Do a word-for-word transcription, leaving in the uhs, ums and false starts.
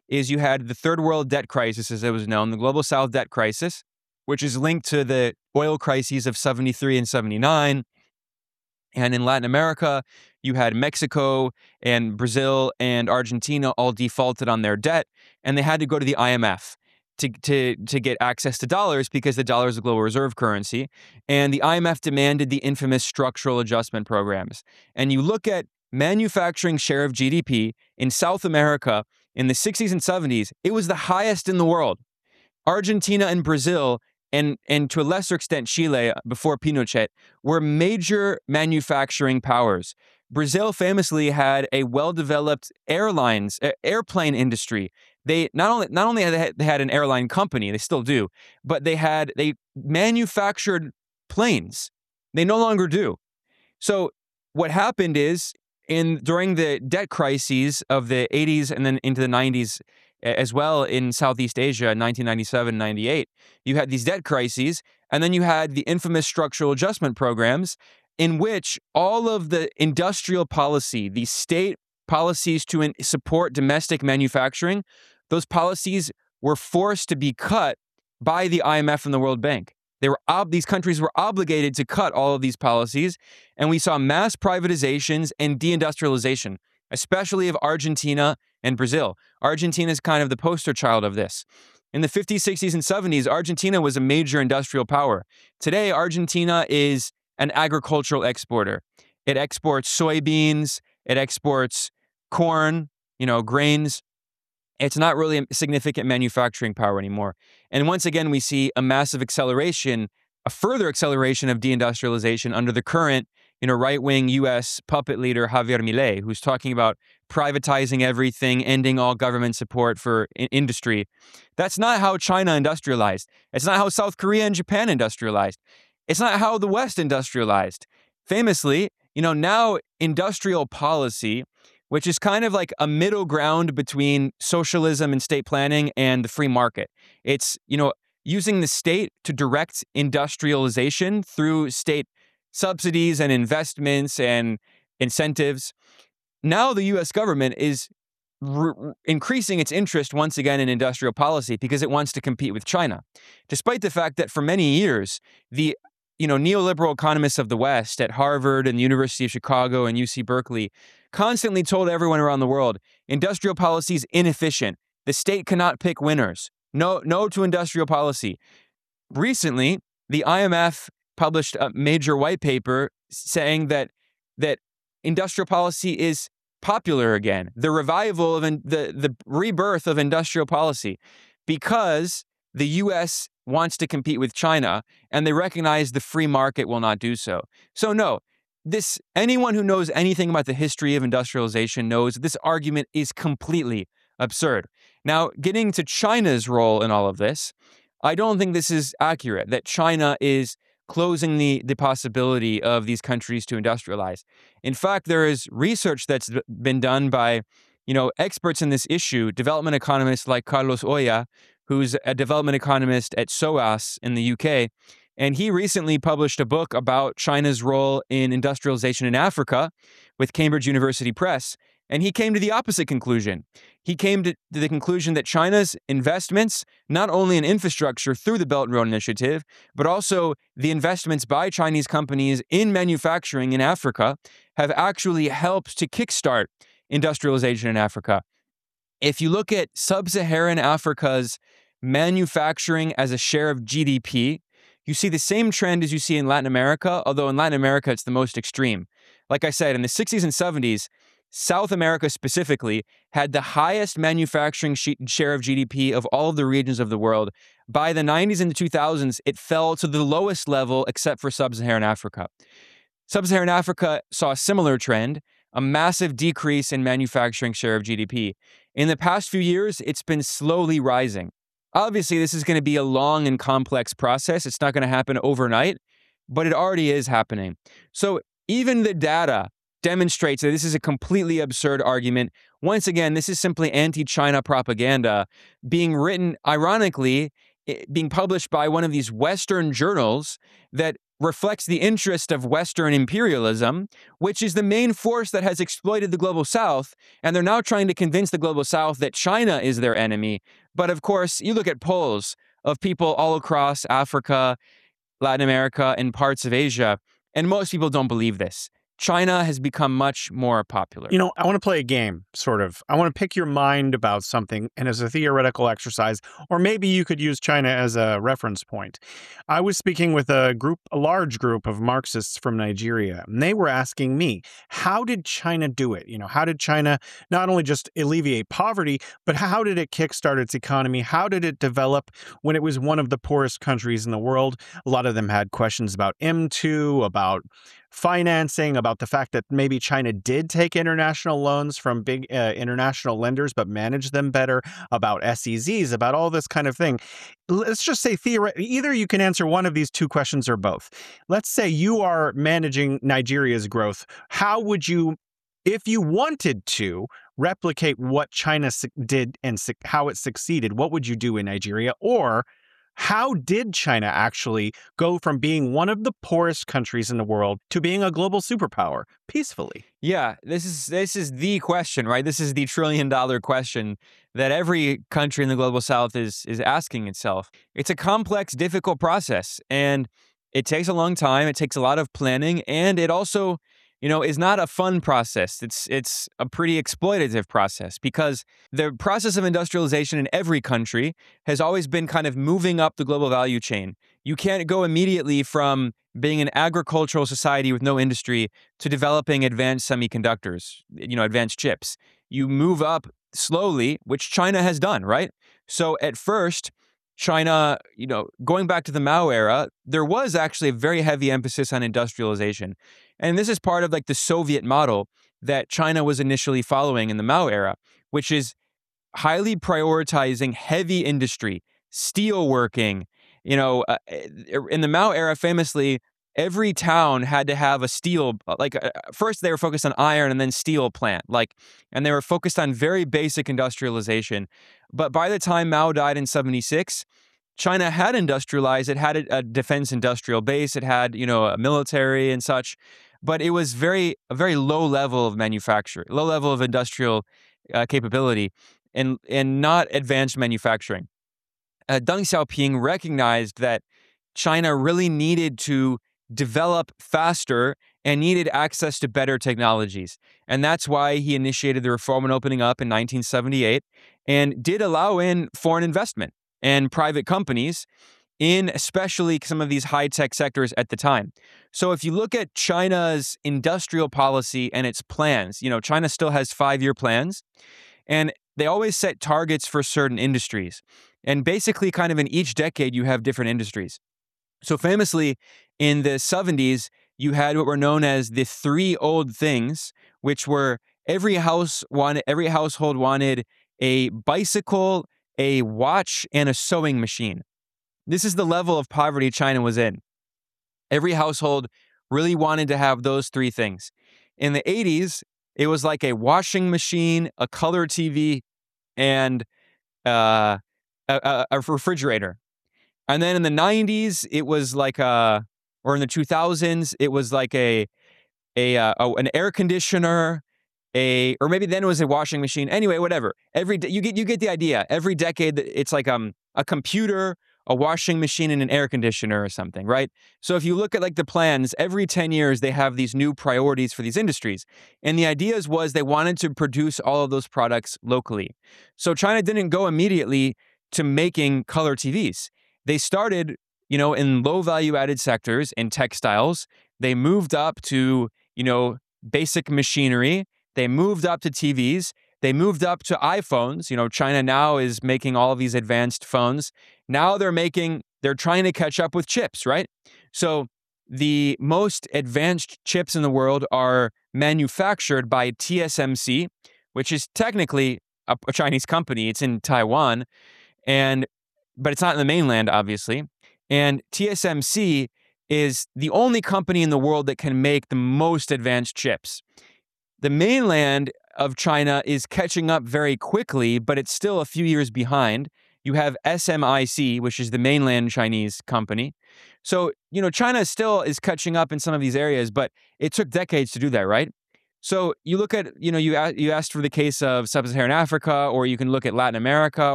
is you had the third world debt crisis, as it was known, the global South debt crisis, which is linked to the oil crises of seventy-three and seventy-nine. And in Latin America, you had Mexico and Brazil and Argentina all defaulted on their debt, and they had to go to the I M F to, to, to get access to dollars because the dollar is a global reserve currency. And the I M F demanded the infamous structural adjustment programs. And you look at manufacturing share of G D P in South America in the sixties and seventies, it was the highest in the world. Argentina and Brazil, and, and to a lesser extent Chile before Pinochet, were major manufacturing powers. Brazil famously had a well-developed airlines, uh, airplane industry. They not only not only had they had an airline company, they still do, but they had they manufactured planes. They no longer do. So what happened is, in during the debt crises of the eighties and then into the nineties as well in Southeast Asia in nineteen ninety-seven, ninety-eight, you had these debt crises, and then you had the infamous structural adjustment programs in which all of the industrial policy, the state policies to in- support domestic manufacturing, those policies were forced to be cut by the I M F and the World Bank. They were ob- these countries were obligated to cut all of these policies, and we saw mass privatizations and deindustrialization, especially of Argentina and Brazil. Argentina is kind of the poster child of this. In the fifties, sixties, and seventies, Argentina was a major industrial power. Today, Argentina is an agricultural exporter. It exports soybeans, it exports corn, you know, grains. It's not really a significant manufacturing power anymore. And once again, we see a massive acceleration, a further acceleration of deindustrialization under the current, you know, right-wing U S puppet leader Javier Milei, who's talking about privatizing everything, ending all government support for in- industry. That's not how China industrialized. It's not how South Korea and Japan industrialized. It's not how the West industrialized. Famously, you know, now industrial policy, which is kind of like a middle ground between socialism and state planning and the free market. It's, you know, using the state to direct industrialization through state subsidies and investments and incentives. Now the U S government is r- increasing its interest once again in industrial policy because it wants to compete with China, despite the fact that for many years, the you know, neoliberal economists of the West at Harvard and the University of Chicago and U C Berkeley constantly told everyone around the world, industrial policy is inefficient. The state cannot pick winners. No, no to industrial policy. Recently, the I M F published a major white paper saying that that industrial policy is popular again, the revival of in, the the rebirth of industrial policy, because the U S wants to compete with China, and they recognize the free market will not do so. So no, this anyone who knows anything about the history of industrialization knows this argument is completely absurd. Now, getting to China's role in all of this, I don't think this is accurate, that China is closing the, the possibility of these countries to industrialize. In fact, there is research that's been done by, you know, experts in this issue, development economists like Carlos Oya, who's a development economist at S O A S in the U K. And he recently published a book about China's role in industrialization in Africa with Cambridge University Press. And he came to the opposite conclusion. He came to, to the conclusion that China's investments, not only in infrastructure through the Belt and Road Initiative, but also the investments by Chinese companies in manufacturing in Africa, have actually helped to kickstart industrialization in Africa. If you look at sub-Saharan Africa's manufacturing as a share of G D P, you see the same trend as you see in Latin America, although in Latin America, it's the most extreme. Like I said, in the sixties and seventies, South America specifically had the highest manufacturing sh- share of G D P of all of the regions of the world. By the nineties and the two thousands, it fell to the lowest level except for sub-Saharan Africa. Sub-Saharan Africa saw a similar trend, a massive decrease in manufacturing share of G D P. In the past few years, it's been slowly rising. Obviously, this is going to be a long and complex process. It's not going to happen overnight, but it already is happening. So even the data demonstrates that this is a completely absurd argument. Once again, this is simply anti-China propaganda being written, ironically, being published by one of these Western journals that reflects the interest of Western imperialism, which is the main force that has exploited the Global South. And they're now trying to convince the Global South that China is their enemy. But of course, you look at polls of people all across Africa, Latin America, and parts of Asia, and most people don't believe this. China has become much more popular. You know, I want to play a game, sort of. I want to pick your mind about something, and as a theoretical exercise, or maybe you could use China as a reference point. I was speaking with a group, a large group of Marxists from Nigeria, and they were asking me, how did China do it? You know, how did China not only just alleviate poverty, but how did it kickstart its economy? How did it develop when it was one of the poorest countries in the world? A lot of them had questions about M two, about financing, about the fact that maybe China did take international loans from big uh, international lenders, but managed them better, about S E Zs, about all this kind of thing. Let's just say theoretically, either you can answer one of these two questions or both. Let's say you are managing Nigeria's growth. How would you, if you wanted to, replicate what China did and how it succeeded? What would you do in Nigeria? Or how did China actually go from being one of the poorest countries in the world to being a global superpower peacefully? Yeah, this is this is the question, right? This is the trillion dollar question that every country in the Global South is is asking itself. It's a complex, difficult process, and it takes a long time. It takes a lot of planning, and it also, you know, is not a fun process. It's it's a pretty exploitative process because the process of industrialization in every country has always been kind of moving up the global value chain. You can't go immediately from being an agricultural society with no industry to developing advanced semiconductors, you know, advanced chips. You move up slowly, which China has done, right? So at first, China, you know, going back to the Mao era, there was actually a very heavy emphasis on industrialization. And this is part of like the Soviet model that China was initially following in the Mao era, which is highly prioritizing heavy industry, steel working. You know, uh, in the Mao era, famously, every town had to have a steel, like uh, first they were focused on iron and then steel plant, like, and they were focused on very basic industrialization. But by the time Mao died in seventy-six, China had industrialized. It had a, a defense industrial base. It had, you know, a military and such, but it was very a very low level of manufacture, low level of industrial uh, capability, and and not advanced manufacturing. Uh, Deng Xiaoping recognized that China really needed to develop faster and needed access to better technologies. And that's why he initiated the Reform and Opening Up in nineteen seventy-eight and did allow in foreign investment and private companies in especially some of these high-tech sectors at the time. So if you look at China's industrial policy and its plans, you know, China still has five-year plans, and they always set targets for certain industries. And basically, kind of in each decade, you have different industries. So famously, in the seventies, you had what were known as the three old things, which were every house wanted, every household wanted a bicycle, a watch, and a sewing machine. This is the level of poverty China was in. Every household really wanted to have those three things. In the eighties, it was like a washing machine, a color T V, and uh, a, a refrigerator. And then in the nineties, it was like a, or in the two thousands, it was like a, a, uh, oh, an air conditioner, a, or maybe then it was a washing machine. Anyway, whatever. Every you get you get the idea. Every decade, it's like um a computer, a washing machine, and an air conditioner or something, right? So if you look at like the plans, every ten years they have these new priorities for these industries. And the ideas was they wanted to produce all of those products locally. So China didn't go immediately to making color T Vs. They started, you know, in low value added sectors in textiles. They moved up to, you know, basic machinery. They moved up to T Vs. They moved up to iPhones. You know, China now is making all of these advanced phones. Now they're making, they're trying to catch up with chips, right? So the most advanced chips in the world are manufactured by T S M C, which is technically a, a Chinese company. It's in Taiwan, and but it's not in the mainland, obviously. And T S M C is the only company in the world that can make the most advanced chips. The mainland of China is catching up very quickly, but it's still a few years behind. You have S M I C, which is the mainland Chinese company. So, you know, China still is catching up in some of these areas, but it took decades to do that, right? So you look at, you know, you, you asked for the case of sub-Saharan Africa, or you can look at Latin America